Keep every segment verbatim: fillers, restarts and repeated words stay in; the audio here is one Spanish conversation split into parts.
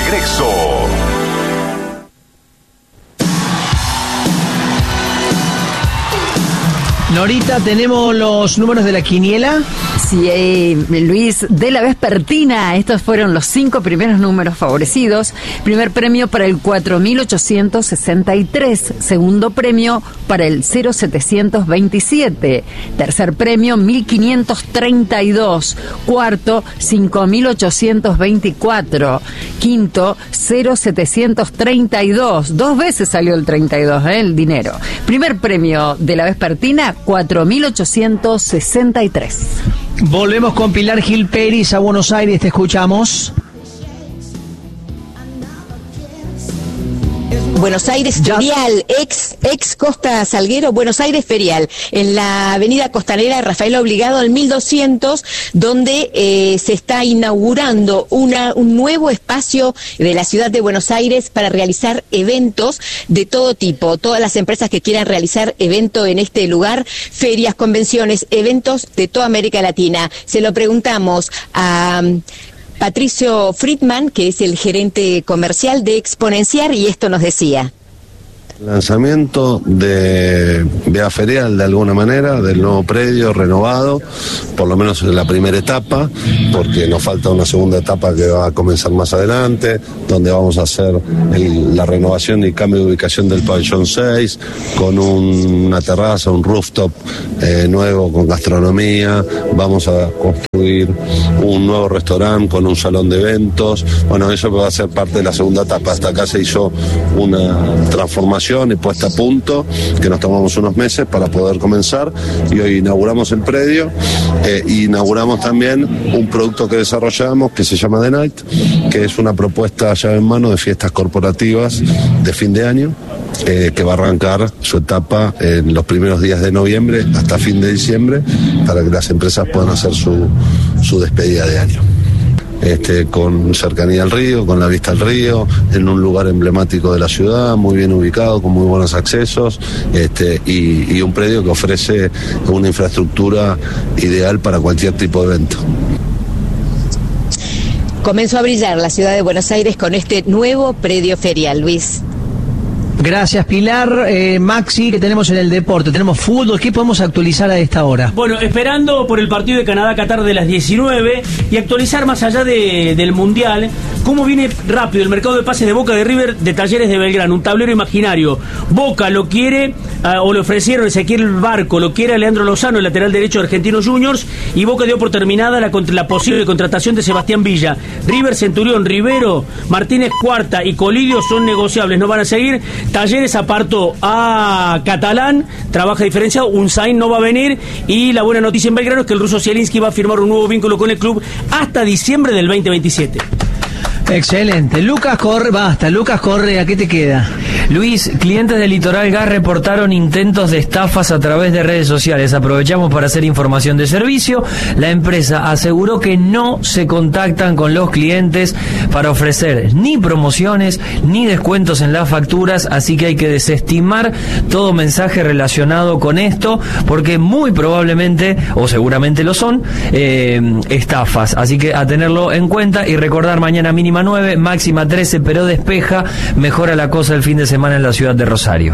regreso. Norita, ¿tenemos los números de la quiniela? Sí, eh, Luis, de la vespertina, estos fueron los cinco primeros números favorecidos. Primer premio para el cuatro mil ochocientos sesenta y tres, segundo premio para el cero setecientos veintisiete, tercer premio mil quinientos treinta y dos, cuarto cinco mil ochocientos veinticuatro, quinto cero setecientos treinta y dos, dos veces salió el treinta y dos, ¿eh? El dinero. Primer premio de la vespertina, cuatro mil ochocientos sesenta y tres. Volvemos con Pilar Gil Peris a Buenos Aires, te escuchamos. Buenos Aires Ferial, ex, ex Costa Salguero, Buenos Aires Ferial, en la avenida costanera Rafael Obligado al mil doscientos, donde eh, se está inaugurando una, un nuevo espacio de la ciudad de Buenos Aires para realizar eventos de todo tipo. Todas las empresas que quieran realizar evento en este lugar, ferias, convenciones, eventos de toda América Latina. Se lo preguntamos a Patricio Friedman, que es el gerente comercial de Exponenciar, y esto nos decía. Lanzamiento de Vía Ferial, de alguna manera, del nuevo predio renovado, por lo menos en la primera etapa, porque nos falta una segunda etapa que va a comenzar más adelante, donde vamos a hacer el, la renovación y cambio de ubicación del pabellón seis, con un, una terraza, un rooftop eh, nuevo con gastronomía. Vamos a construir un nuevo restaurante con un salón de eventos. Bueno, eso va a ser parte de la segunda etapa. Hasta acá se hizo una transformación y puesta a punto, que nos tomamos unos meses para poder comenzar, y hoy inauguramos el predio, eh, inauguramos también un producto que desarrollamos que se llama The Night, que es una propuesta llave en mano de fiestas corporativas de fin de año, eh, que va a arrancar su etapa en los primeros días de noviembre hasta fin de diciembre, para que las empresas puedan hacer su, su despedida de año. Este, con cercanía al río, con la vista al río, en un lugar emblemático de la ciudad, muy bien ubicado, con muy buenos accesos, este, y, y un predio que ofrece una infraestructura ideal para cualquier tipo de evento. Comenzó a brillar la ciudad de Buenos Aires con este nuevo predio ferial, Luis. Gracias, Pilar. Eh, Maxi, que tenemos en el deporte? Tenemos fútbol. ¿Qué podemos actualizar a esta hora? Bueno, esperando por el partido de Canadá-Qatar de las diecinueve y actualizar más allá de, del Mundial, cómo viene rápido el mercado de pases de Boca, de River, de Talleres de Belgrano. Un tablero imaginario. Boca lo quiere, uh, o le ofrecieron Ezequiel Barco, lo quiere a Leandro Lozano, el lateral derecho de Argentinos Juniors, y Boca dio por terminada la, la posible contratación de Sebastián Villa. River, Centurión, Rivero, Martínez Cuarta y Colidio son negociables, no van a seguir. Talleres apartó a Catalán, trabaja diferenciado, Unzain no va a venir, y la buena noticia en Belgrano es que el ruso Zielinski va a firmar un nuevo vínculo con el club hasta diciembre del veinte veintisiete. Excelente. Lucas Corre, basta, Lucas Corre, ¿a qué te queda? Luis, clientes de Litoral Gas reportaron intentos de estafas a través de redes sociales. Aprovechamos para hacer información de servicio. La empresa aseguró que no se contactan con los clientes para ofrecer ni promociones ni descuentos en las facturas, así que hay que desestimar todo mensaje relacionado con esto, porque muy probablemente, o seguramente lo son, eh, estafas. Así que a tenerlo en cuenta y recordar: mañana mínima nueve, máxima trece, pero despeja, mejora la cosa el fin de semana en la ciudad de Rosario.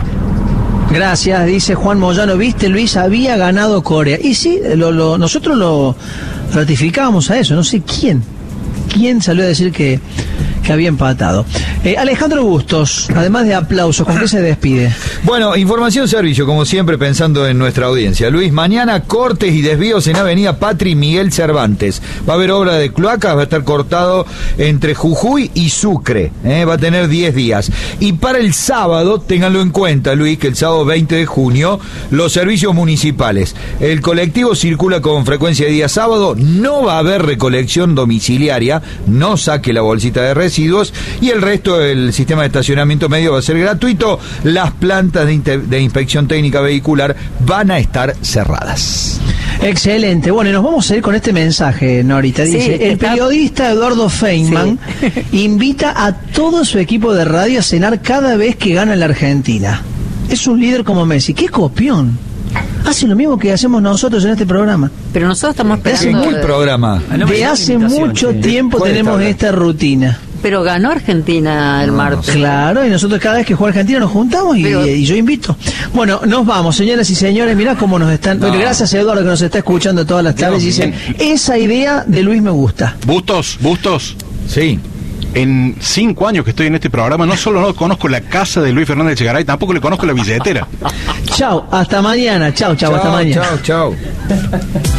Gracias, dice Juan Moyano. Viste, Luis, había ganado Corea. Y sí, lo, lo, nosotros lo ratificábamos a eso. No sé quién. ¿Quién salió a decir que, que había empatado? Eh, Alejandro Bustos, además de aplausos, ¿con qué se despide? Bueno, información servicio, como siempre, pensando en nuestra audiencia. Luis, mañana cortes y desvíos en Avenida Patri Miguel Cervantes. Va a haber obra de cloacas, va a estar cortado entre Jujuy y Sucre. ¿eh? Va a tener diez días. Y para el sábado, ténganlo en cuenta, Luis, que el sábado veinte de junio, los servicios municipales. El colectivo circula con frecuencia de día sábado, no va a haber recolección domiciliaria, no saque la bolsita de residuos, y el resto del sistema de estacionamiento medio va a ser gratuito. Las plantas de, inter- de inspección técnica vehicular van a estar cerradas. Excelente. Bueno, y nos vamos a ir con este mensaje, Norita. Dice, sí, el está... periodista Eduardo Feynman sí. invita a todo su equipo de radio a cenar cada vez que gana la Argentina. Es un líder como Messi. ¡Qué copión! Hace lo mismo que hacemos nosotros en este programa. Pero nosotros estamos esperando... De hace, programa. De hace mucho tiempo tenemos esta rutina. pero ganó Argentina el martes. Claro, y nosotros cada vez que juega Argentina nos juntamos y, pero, y yo invito. Bueno, nos vamos, señoras y señores, mirá cómo nos están... No. Bueno, gracias a Eduardo que nos está escuchando todas las tardes y dice, esa idea de Luis me gusta. Bustos, Bustos. Sí. En cinco años que estoy en este programa, no solo no conozco la casa de Luis Fernández Echegaray, tampoco le conozco la billetera. Chao, hasta mañana. Chao, chao, hasta mañana. Chao, chao.